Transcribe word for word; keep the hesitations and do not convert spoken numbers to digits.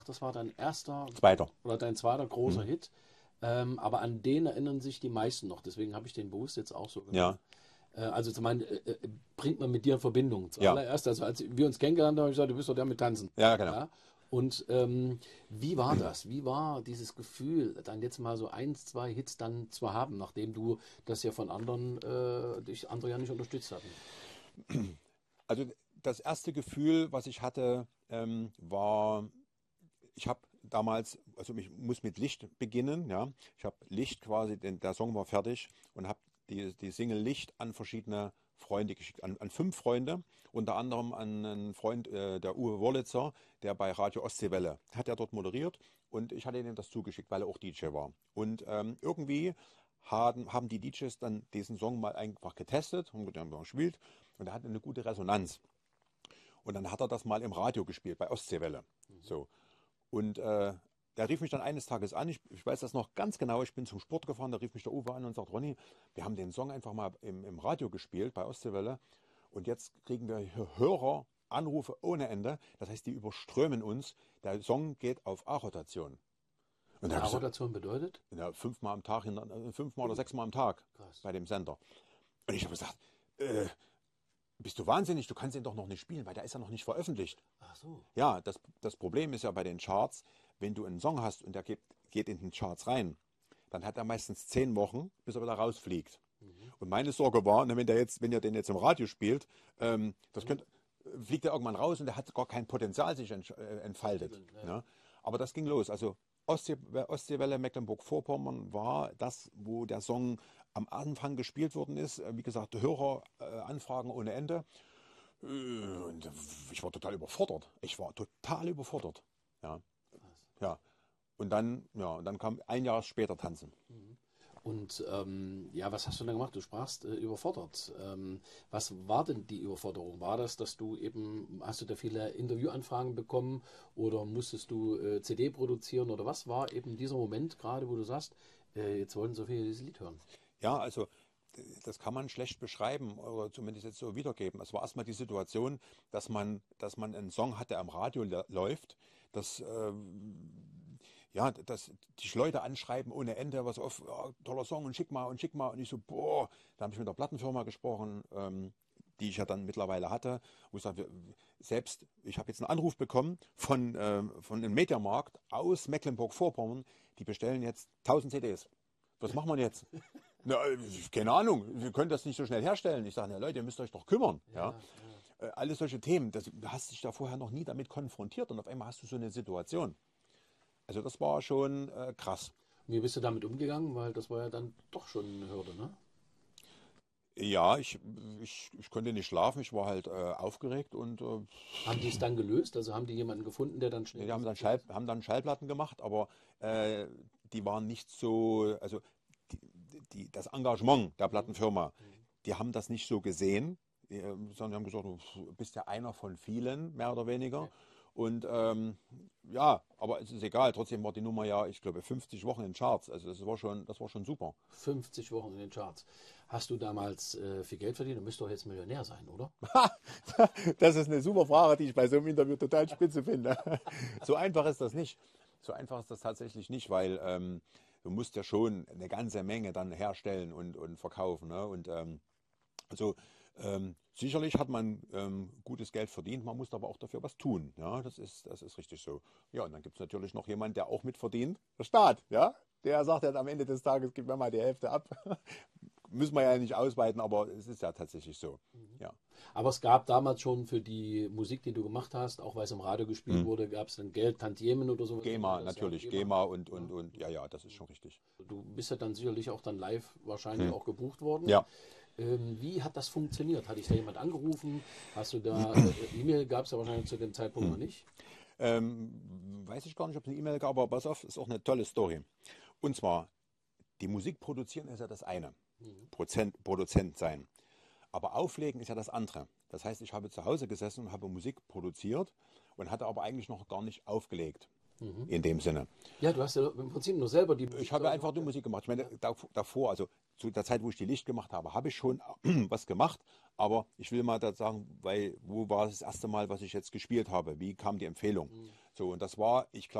das war dein erster Zweiter. oder dein zweiter großer Mhm. Hit. Ähm, aber an den erinnern sich die meisten noch. Deswegen habe ich den bewusst jetzt auch so Ja, genannt. Äh, also zum einen äh, äh, bringt man mit dir in Verbindung. ja, Zuallererst, also als wir uns kennengelernt haben, habe ich gesagt, du bist doch der mit Tanzen. ja, genau. Ja? Und ähm, wie war das? Wie war dieses Gefühl, dann jetzt mal so eins, zwei Hits dann zu haben, nachdem du das ja von anderen, äh, dich andere ja nicht unterstützt hatten? Also das erste Gefühl, was ich hatte, ähm, war, ich habe damals, also ich muss mit Licht beginnen, ja. Ich habe Licht quasi, denn der Song war fertig und habe die, die Single Licht an verschiedene Freunde geschickt, an, an fünf Freunde, unter anderem an einen Freund, äh, der Uwe Wurlitzer, der bei Radio Ostseewelle, hat er dort moderiert und ich hatte ihm das zugeschickt, weil er auch D J war. Und ähm, irgendwie haben, haben die D Js dann diesen Song mal einfach getestet und den haben wir gespielt und er hatte eine gute Resonanz. Und dann hat er das mal im Radio gespielt, bei Ostseewelle. So. Und äh, der rief mich dann eines Tages an, ich, ich weiß das noch ganz genau, ich bin zum Sport gefahren, da rief mich der Uwe an und sagt, Ronny, wir haben den Song einfach mal im, im Radio gespielt, bei Ostseewelle. Und jetzt kriegen wir Hörer, Anrufe ohne Ende. Das heißt, die überströmen uns. Der Song geht auf A-Rotation. Und da habe ich gesagt, A-Rotation bedeutet? ja, fünfmal am Tag, hinter- fünfmal oder sechsmal am Tag Krass. bei dem Sender. Und ich habe gesagt, äh, bist du wahnsinnig, du kannst ihn doch noch nicht spielen, weil der ist ja noch nicht veröffentlicht. Ach so. Ja, das, das Problem ist ja bei den Charts, wenn du einen Song hast und der geht, geht in den Charts rein, dann hat er meistens zehn Wochen, bis er wieder rausfliegt. Mhm. Und meine Sorge war, ne, wenn, der jetzt, wenn ihr den jetzt im Radio spielt, ähm, das könnt, fliegt er irgendwann raus und der hat gar kein Potenzial sich ent, äh, entfaltet. Ja. Ne? Aber das ging los. Also Ostsee, Ostseewelle Mecklenburg-Vorpommern war das, wo der Song am Anfang gespielt worden ist. Wie gesagt, Höreranfragen äh, ohne Ende. Und ich war total überfordert. Ich war total überfordert. Ja. Ja. Und dann, ja, und dann kam ein Jahr später Tanzen. Und ähm, ja, was hast du denn gemacht? Du sprachst äh, überfordert. Ähm, was war denn die Überforderung? War das, dass du eben, hast du da viele Interviewanfragen bekommen oder musstest du äh, C D produzieren oder was war eben dieser Moment gerade, wo du sagst, äh, jetzt wollen so viele dieses Lied hören? Ja, also das kann man schlecht beschreiben oder zumindest jetzt so wiedergeben. Es war erstmal die Situation, dass man, dass man einen Song hat, der am Radio läuft, dass, äh, ja, dass die Leute anschreiben ohne Ende, was auf, ja, toller Song und schick mal und schick mal. Und ich so, boah, da habe ich mit der Plattenfirma gesprochen, ähm, die ich ja dann mittlerweile hatte, wo ich sage, selbst, ich habe jetzt einen Anruf bekommen von, äh, von einem Mediamarkt aus Mecklenburg-Vorpommern, die bestellen jetzt tausend C Ds. Was machen wir jetzt? Na, keine Ahnung, wir können das nicht so schnell herstellen. Ich sage, na Leute, ihr müsst euch doch kümmern. Ja, ja. Äh, alles solche Themen, das, du hast dich da vorher noch nie damit konfrontiert und auf einmal hast du so eine Situation. Also das war schon äh, krass. Und wie bist du damit umgegangen? Weil das war ja dann doch schon eine Hürde, ne? Ja, ich, ich, ich konnte nicht schlafen, ich war halt äh, aufgeregt und äh, Haben die es dann gelöst? Also haben die jemanden gefunden, der dann schnell... die haben dann, Schall, haben dann Schallplatten gemacht, aber äh, die waren nicht so, also die, die, das Engagement der Plattenfirma, die haben das nicht so gesehen, die, äh, sondern die haben gesagt, du bist ja einer von vielen, mehr oder weniger. Und ähm, ja, aber es ist egal, trotzdem war die Nummer ja, ich glaube, fünfzig Wochen in Charts, also das war schon, das war schon super. fünfzig Wochen in den Charts. Hast du damals äh, viel Geld verdient? Du müsst doch jetzt Millionär sein, oder? Das ist eine super Frage, die ich bei so einem Interview total spitze finde. So einfach ist das nicht. So einfach ist das tatsächlich nicht, weil ähm, du musst ja schon eine ganze Menge dann herstellen und, und verkaufen. Ne? Und ähm, also ähm, sicherlich hat man ähm, gutes Geld verdient, man muss aber auch dafür was tun. Ja, das ist, das ist richtig so. Ja, und dann gibt es natürlich noch jemanden, der auch mitverdient, der Staat. Ja, der sagt ja am Ende des Tages, gib mir mal die Hälfte ab. Müssen wir ja nicht ausweiten, aber es ist ja tatsächlich so. Ja. Aber es gab damals schon für die Musik, die du gemacht hast, auch weil es im Radio gespielt Hm. wurde, gab es dann Geld, Tantiemen oder sowas? GEMA, Das, ja, natürlich, GEMA und, und, und ja, ja, das ist schon richtig. Du bist ja dann sicherlich auch dann live wahrscheinlich Hm. auch gebucht worden. Ja. Ähm, wie hat das funktioniert? Hat dich da jemand angerufen? Hast du da, äh, E-Mail gab es ja wahrscheinlich zu dem Zeitpunkt noch nicht? Ähm, weiß ich gar nicht, ob es eine E-Mail gab, aber pass auf, ist auch eine tolle Story. Und zwar, die Musik produzieren ist ja das eine, Prozent, Produzent sein. Aber auflegen ist ja das andere. Das heißt, ich habe zu Hause gesessen und habe Musik produziert und hatte aber eigentlich noch gar nicht aufgelegt. In dem Sinne. Ja, du hast ja im Prinzip nur selber die Ich habe einfach die Musik gemacht. Ich meine, davor, also zu der Zeit, wo ich die Licht gemacht habe, habe ich schon was gemacht. Aber ich will mal da sagen, weil, wo war das erste Mal, was ich jetzt gespielt habe? Wie kam die Empfehlung? So, und das war, ich glaube,